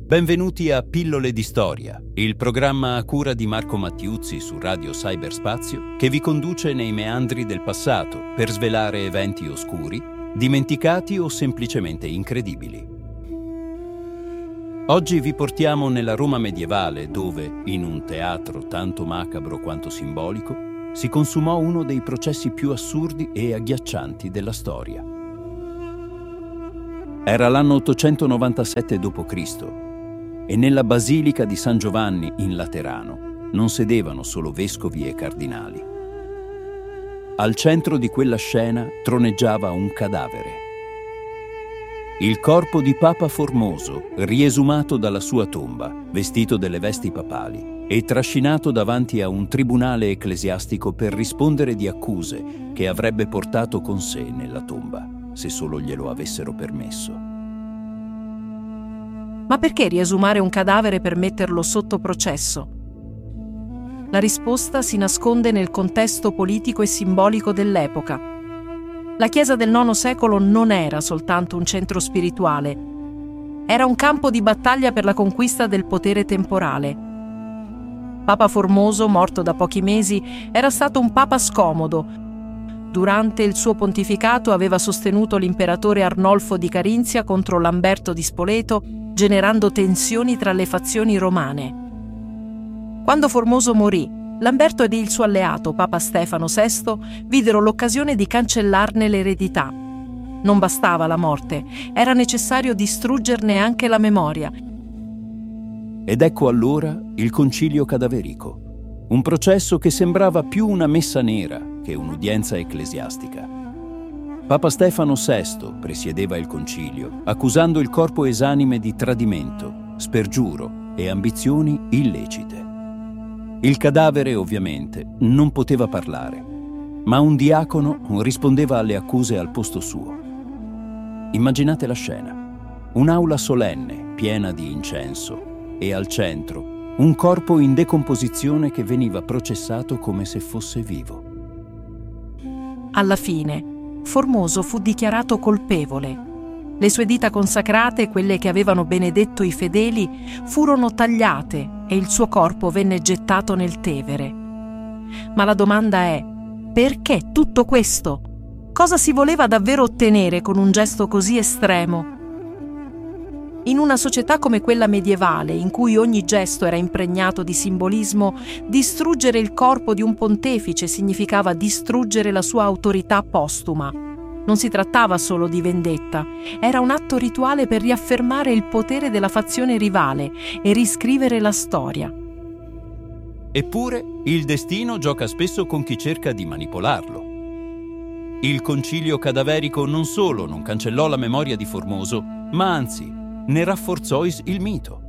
Benvenuti a Pillole di Storia, il programma a cura di Marco Mattiuzzi su Radio Cyberspazio che vi conduce nei meandri del passato per svelare eventi oscuri, dimenticati o semplicemente incredibili. Oggi vi portiamo nella Roma medievale dove, in un teatro tanto macabro quanto simbolico, si consumò uno dei processi più assurdi e agghiaccianti della storia. Era l'anno 897 d.C. e nella Basilica di San Giovanni in Laterano non sedevano solo vescovi e cardinali. Al centro di quella scena troneggiava un cadavere. Il corpo di Papa Formoso, riesumato dalla sua tomba, vestito delle vesti papali e trascinato davanti a un tribunale ecclesiastico per rispondere di accuse che avrebbe portato con sé nella tomba, se solo glielo avessero permesso. Ma perché riesumare un cadavere per metterlo sotto processo? La risposta si nasconde nel contesto politico e simbolico dell'epoca. La Chiesa del IX secolo non era soltanto un centro spirituale, era un campo di battaglia per la conquista del potere temporale. Papa Formoso, morto da pochi mesi, era stato un papa scomodo. Durante il suo pontificato aveva sostenuto l'imperatore Arnolfo di Carinzia contro Lamberto di Spoleto, generando tensioni tra le fazioni romane. Quando Formoso morì, Lamberto ed il suo alleato, Papa Stefano VI, videro l'occasione di cancellarne l'eredità. Non bastava la morte, era necessario distruggerne anche la memoria. Ed ecco allora il concilio cadaverico, un processo che sembrava più una messa nera che un'udienza ecclesiastica. Papa Stefano VI presiedeva il concilio, accusando il corpo esanime di tradimento, spergiuro e ambizioni illecite. Il cadavere, ovviamente, non poteva parlare, ma un diacono rispondeva alle accuse al posto suo. Immaginate la scena: un'aula solenne, piena di incenso, e al centro un corpo in decomposizione che veniva processato come se fosse vivo. Alla fine, Formoso fu dichiarato colpevole. Le sue dita consacrate, quelle che avevano benedetto i fedeli, furono tagliate e il suo corpo venne gettato nel Tevere. Ma la domanda è: perché tutto questo? Cosa si voleva davvero ottenere con un gesto così estremo? In una società come quella medievale, in cui ogni gesto era impregnato di simbolismo, distruggere il corpo di un pontefice significava distruggere la sua autorità postuma. Non si trattava solo di vendetta, era un atto rituale per riaffermare il potere della fazione rivale e riscrivere la storia. Eppure, il destino gioca spesso con chi cerca di manipolarlo. Il concilio cadaverico non solo non cancellò la memoria di Formoso, ma anzi ne rafforzò il mito.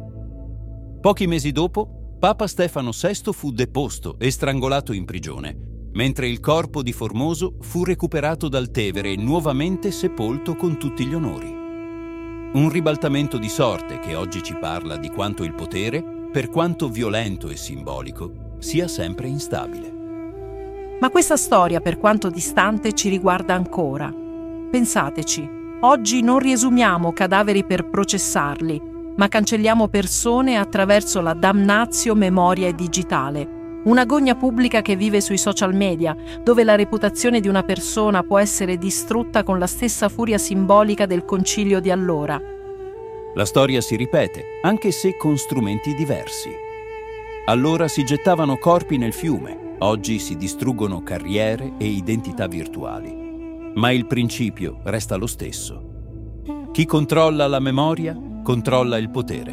Pochi mesi dopo, Papa Stefano VI fu deposto e strangolato in prigione, mentre il corpo di Formoso fu recuperato dal Tevere e nuovamente sepolto con tutti gli onori. Un ribaltamento di sorte che oggi ci parla di quanto il potere, per quanto violento e simbolico, sia sempre instabile. Ma questa storia, per quanto distante, ci riguarda ancora. Pensateci. Oggi non riesumiamo cadaveri per processarli, ma cancelliamo persone attraverso la damnatio memoria digitale, una gogna pubblica che vive sui social media, dove la reputazione di una persona può essere distrutta con la stessa furia simbolica del concilio di allora. La storia si ripete, anche se con strumenti diversi. Allora si gettavano corpi nel fiume, oggi si distruggono carriere e identità virtuali. Ma il principio resta lo stesso. Chi controlla la memoria, controlla il potere.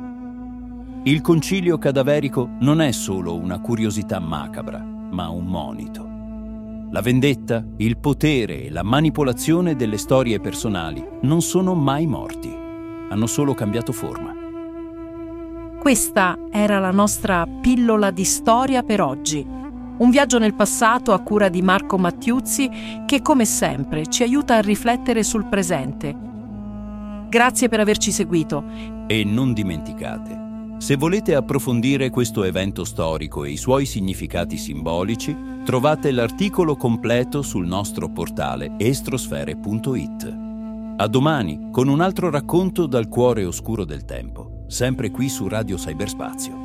Il concilio cadaverico non è solo una curiosità macabra, ma un monito. La vendetta, il potere e la manipolazione delle storie personali non sono mai morti, hanno solo cambiato forma. Questa era la nostra pillola di storia per oggi. Un viaggio nel passato a cura di Marco Mattiuzzi che, come sempre, ci aiuta a riflettere sul presente. Grazie per averci seguito. E non dimenticate, se volete approfondire questo evento storico e i suoi significati simbolici, trovate l'articolo completo sul nostro portale estrosfere.it. A domani con un altro racconto dal cuore oscuro del tempo, sempre qui su Radio Cyberspazio.